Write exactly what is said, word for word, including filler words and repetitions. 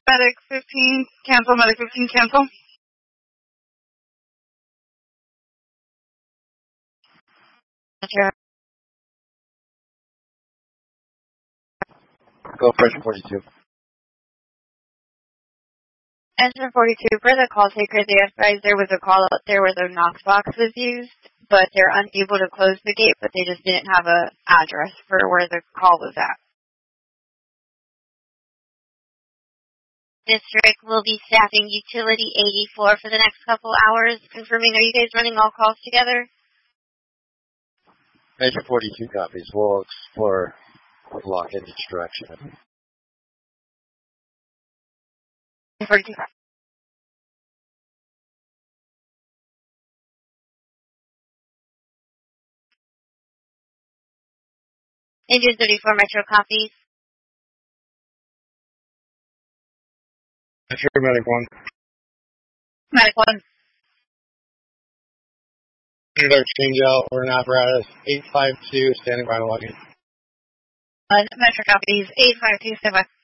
Medic fifteen, cancel. Medic fifteen, cancel. Okay. Go Pressure forty-two. Engine forty-two, for the call taker, they advised there was a call out there where the Knox box was used, but they're unable to close the gate, but they just didn't have a address for where the call was at. District will be staffing Utility eighty-four for the next couple hours. Confirming, are you guys running all calls together? Engine forty-two copies. We'll explore block in each direction. forty-two. Engine thirty-four Metro copies. Metro Medic one. Medic one. Another change out or an apparatus. eight five two, standing by to log in. Uh, Metro copies, eight five two, stand by.